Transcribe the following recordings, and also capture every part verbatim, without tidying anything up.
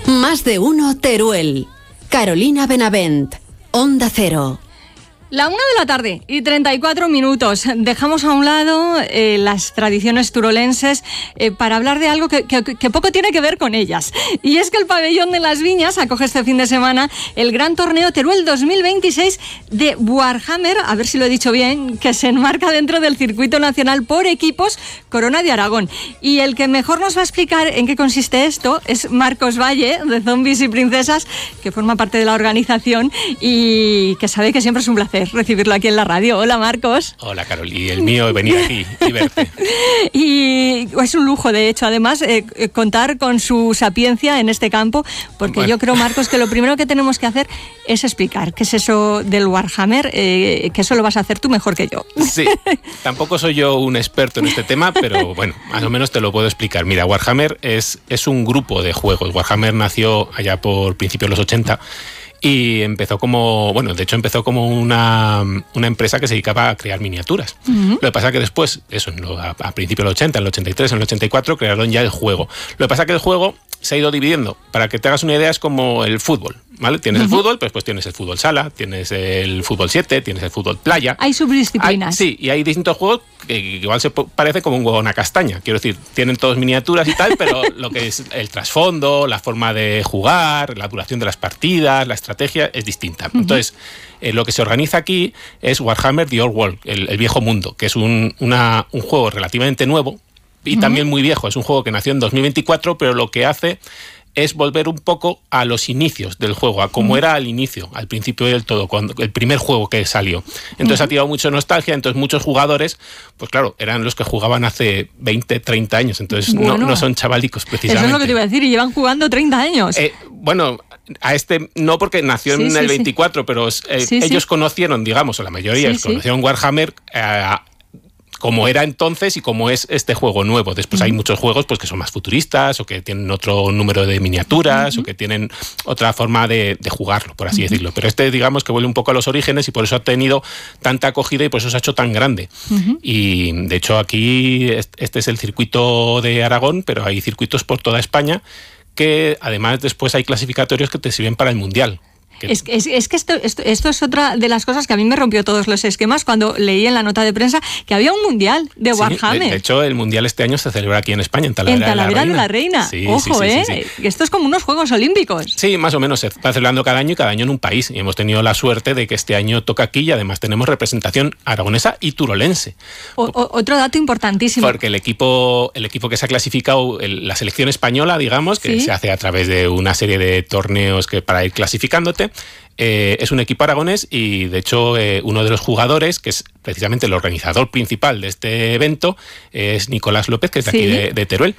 Más de uno Teruel. Carolina Benavent, Onda Cero. La una de la tarde y treinta y cuatro minutos. Dejamos a un lado eh, las tradiciones turolenses eh, para hablar de algo que, que, que poco tiene que ver con ellas. Y es que el Pabellón de las Viñas acoge este fin de semana el Gran Torneo Teruel dos mil veintiséis de Warhammer, a ver si lo he dicho bien, que se enmarca dentro del circuito nacional por equipos Corona de Aragón. Y el que mejor nos va a explicar en qué consiste esto es Marcos Valle, de Zombies y Princesas, que forma parte de la organización y que sabe que siempre es un placer recibirlo aquí en la radio. Hola, Marcos. Hola, Carol. Y el mío es venir aquí y verte. Y es un lujo, de hecho, además, eh, contar con su sapiencia en este campo, porque bueno, yo creo, Marcos, que lo primero que tenemos que hacer es explicar qué es eso del Warhammer, eh, que eso lo vas a hacer tú mejor que yo. Sí, tampoco soy yo un experto en este tema, pero bueno, más o menos te lo puedo explicar. Mira, Warhammer es, es un grupo de juegos. Warhammer nació allá por principios de los ochenta y empezó como, bueno, de hecho empezó como una, una empresa que se dedicaba a crear miniaturas. Uh-huh. Lo que pasa que después, eso, a, a principios del ochenta, en el ochenta y tres, en el ochenta y cuatro, crearon ya el juego. Lo que pasa que el juego se ha ido dividiendo. Para que te hagas una idea, es como el fútbol, ¿vale? Tienes uh-huh. el fútbol, pues, pues tienes el fútbol sala, tienes el fútbol siete, tienes el fútbol playa. Hay subdisciplinas. Hay, sí, y hay distintos juegos que igual se parece como un huevo a una castaña. Quiero decir, tienen todos miniaturas y tal, pero lo que es el trasfondo, la forma de jugar, la duración de las partidas, la estrategia es distinta. Uh-huh. Entonces, eh, lo que se organiza aquí es Warhammer The Old World, el, el viejo mundo, que es un, una, un juego relativamente nuevo y uh-huh. también muy viejo. Es un juego que nació en dos mil veinticuatro, pero lo que hace es volver un poco a los inicios del juego, a cómo uh-huh. era al inicio, al principio del todo, cuando el primer juego que salió. Entonces uh-huh. ha tirado mucho nostalgia, entonces muchos jugadores, pues claro, eran los que jugaban hace veinte, treinta años, entonces bueno, no, no son chavalicos precisamente. Eso es lo que te iba a decir, y llevan jugando treinta años. Eh, bueno, a este no, porque nació sí, en el sí, veinticuatro, sí. pero eh, sí, ellos sí. conocieron, digamos, o la mayoría sí, conocieron sí. Warhammer eh, como era entonces y como es este juego nuevo. Después uh-huh. hay muchos juegos pues que son más futuristas o que tienen otro número de miniaturas uh-huh. o que tienen otra forma de, de jugarlo, por así uh-huh. decirlo. Pero este, digamos, que vuelve un poco a los orígenes y por eso ha tenido tanta acogida y por eso se ha hecho tan grande. Uh-huh. Y, de hecho, aquí este es el circuito de Aragón, pero hay circuitos por toda España que, además, después hay clasificatorios que te sirven para el Mundial. Es, es, es que esto, esto, esto es otra de las cosas que a mí me rompió todos los esquemas cuando leí en la nota de prensa que había un mundial de sí, Warhammer. De, de hecho, el mundial este año se celebra aquí en España, en Talavera, en Talavera de la Reina. De la Reina. Sí, Ojo, sí, sí, ¿eh? Sí, sí. Esto es como unos Juegos Olímpicos. Sí, más o menos. Se está celebrando cada año y cada año en un país. Y hemos tenido la suerte de que este año toca aquí y además tenemos representación aragonesa y turolense. O, o, otro dato importantísimo. Porque el equipo, el equipo que se ha clasificado, el, la selección española, digamos, que ¿sí? se hace a través de una serie de torneos que para ir clasificándote, Eh, es un equipo aragonés y, de hecho, eh, uno de los jugadores, que es precisamente el organizador principal de este evento, es Nicolás López, que es de ¿sí? aquí de, de Teruel.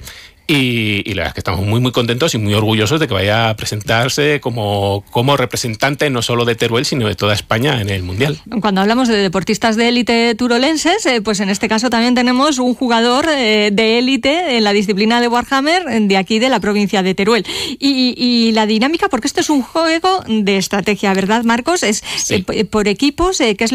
Y, y la verdad es que estamos muy muy contentos y muy orgullosos de que vaya a presentarse como, como representante no solo de Teruel, sino de toda España en el Mundial. Cuando hablamos de deportistas de élite turolenses, eh, pues en este caso también tenemos un jugador eh, de élite en la disciplina de Warhammer de aquí de la provincia de Teruel. Y, y la dinámica, porque esto es un juego de estrategia, ¿verdad, Marcos? Es sí. eh, por equipos, eh, que es